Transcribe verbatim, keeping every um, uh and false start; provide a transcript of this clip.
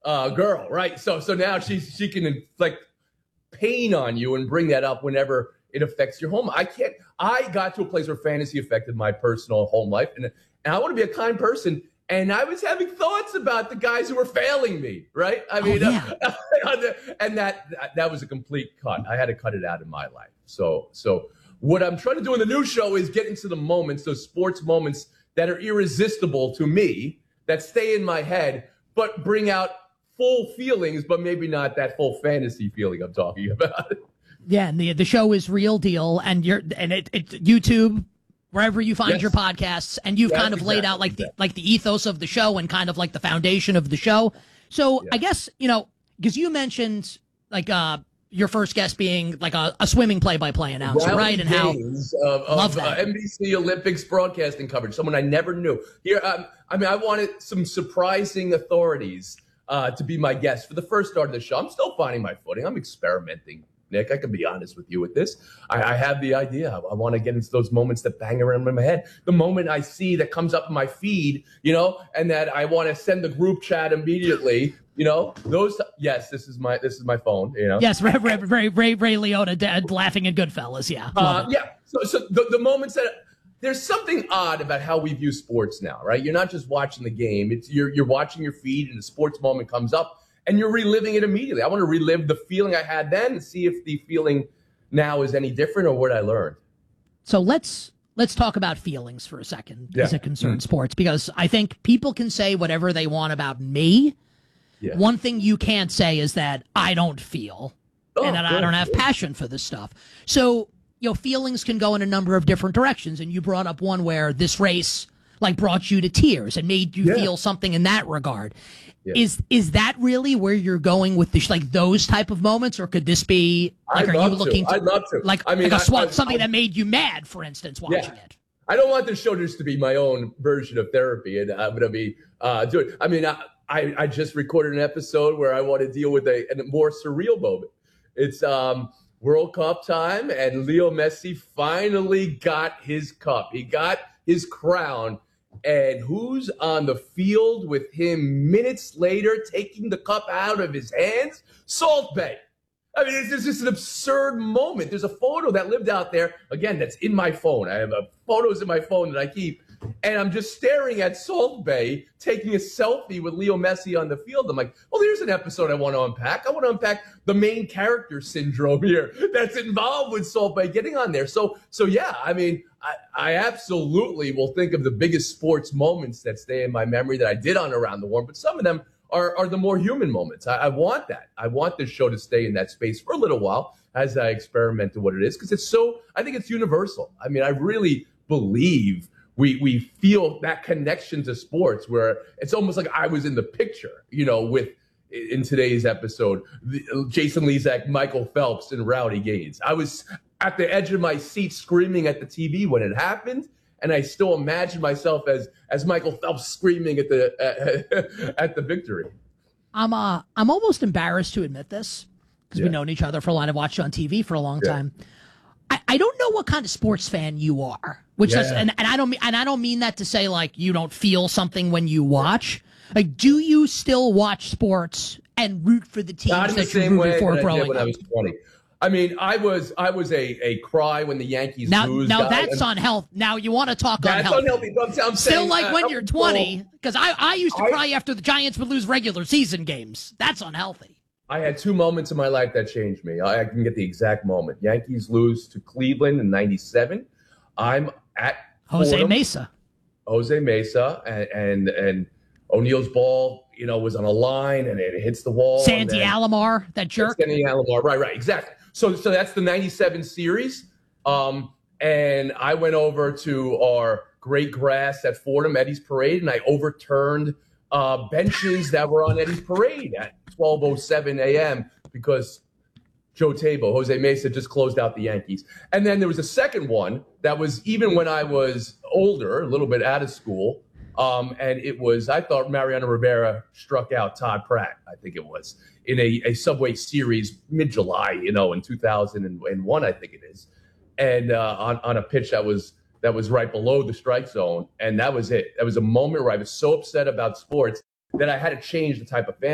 uh, girl, right? So so now she she can inflict pain on you and bring that up whenever it affects your home. I can't. I got to a place where fantasy affected my personal home life, and and I want to be a kind person. And I was having thoughts about the guys who were failing me, right? I mean, oh, yeah. uh, and that that was a complete cut. I had to cut it out of my life. So so what I'm trying to do in the new show is get into the moments, those sports moments that are irresistible to me, that stay in my head, but bring out full feelings, but maybe not that full fantasy feeling I'm talking about. Yeah, and the the show is Real Deal, and you're and it, it's YouTube, wherever you find yes. your podcasts, and you've yes, kind of exactly, laid out like exactly. the like the ethos of the show and kind of like the foundation of the show. So yeah. I guess, you know, because you mentioned like uh your first guest being like a, a swimming play-by-play announcer, Rally right? And how of, of love that. Uh, N B C Olympics broadcasting coverage, someone I never knew. Here, um, I mean, I wanted some surprising authorities uh, to be my guest for the first start of the show. I'm still finding my footing. I'm experimenting. Nick, I can be honest with you with this. I, I have the idea. I, I want to get into those moments that bang around in my head. The moment I see that comes up in my feed, you know, and that I want to send the group chat immediately, you know, those. Yes, this is my this is my phone. You know. Yes, Ray Ray Ray, Ray, Ray Liotta dead, laughing at Goodfellas. Yeah. Uh, yeah. So, so the, the moments that there's something odd about how we view sports now, right? You're not just watching the game. It's you're you're watching your feed, and the sports moment comes up. And you're reliving it immediately. I want to relive the feeling I had then and see if the feeling now is any different or what I learned. So let's let's talk about feelings for a second yeah. as it concerns mm. sports, because I think people can say whatever they want about me. Yeah. One thing you can't say is that I don't feel oh, and that good, I don't have good. passion for this stuff. So, you know, feelings can go in a number of different directions. And you brought up one where this race like brought you to tears and made you yeah. feel something in that regard. Yeah. Is is that really where you're going with this, like those type of moments, or could this be like, I'd are you looking to. to, I'd love to. like, I mean, like a swap, I, I, something I, that made you mad, for instance, watching yeah. it? I don't want the show just to be my own version of therapy, and I'm going to be uh, doing. I mean, I, I I just recorded an episode where I want to deal with a, a more surreal moment. It's um, World Cup time, and Leo Messi finally got his cup. He got his crown. And who's on the field with him minutes later, taking the cup out of his hands? Salt Bae. I mean, it's, it's just an absurd moment. There's a photo that lived out there, again, that's in my phone. I have uh, photos in my phone that I keep. And I'm just staring at Salt Bae taking a selfie with Leo Messi on the field. I'm like, well, here's an episode I want to unpack. I want to unpack the main character syndrome here that's involved with Salt Bae getting on there. So, so yeah, I mean, I, I absolutely will think of the biggest sports moments that stay in my memory that I did on Around the Horn, but some of them are, are the more human moments. I, I want that. I want this show to stay in that space for a little while as I experiment to what it is, because it's so, I think it's universal. I mean, I really believe we we feel that connection to sports where it's almost like I was in the picture, you know, with, in today's episode, the, Jason Lezak, Michael Phelps, and Rowdy Gaines. I was at the edge of my seat screaming at the T V when it happened, and I still imagine myself as as Michael Phelps screaming at the uh, at the victory. I'm uh I'm almost embarrassed to admit this, because yeah. we've known each other for a lot. I've watched you on T V for a long yeah. time. I, I don't know what kind of sports fan you are, which yeah. is, and, and I don't mean, and I don't mean that to say like you don't feel something when you watch. Like, do you still watch sports and root for the teams Not in that the you rooted for that growing I did when up? I was twenty. I mean, I was I was a, a cry when the Yankees now, lose. Now guy, that's unhealthy. Now you want to talk that's unhealthy. unhealthy. I'm, I'm Still saying, like uh, when you're twenty, because I, I used to I, cry after the Giants would lose regular season games. That's unhealthy. I had two moments in my life that changed me. I, I can get the exact moment. Yankees lose to Cleveland in ninety-seven. I'm at Jose Fordham, Mesa. Jose Mesa, and, and and O'Neill's ball, you know, was on a line and it hits the wall. Sandy Alomar, that jerk. Sandy Alomar, right, right, exactly. So, so that's the ninety-seven series. Um, and I went over to our great grass at Fordham, Eddie's Parade, and I overturned uh, benches that were on Eddie's Parade at twelve oh seven a.m. because Joe Tabo, Jose Mesa, just closed out the Yankees. And then there was a second one that was even when I was older, a little bit out of school. Um, and it was, I thought Mariano Rivera struck out Todd Pratt, I think it was, in a, a Subway Series mid-July, you know, in two thousand one, I think it is. And uh, on, on a pitch that was that was right below the strike zone. And that was it. That was a moment where I was so upset about sports that I had to change the type of fan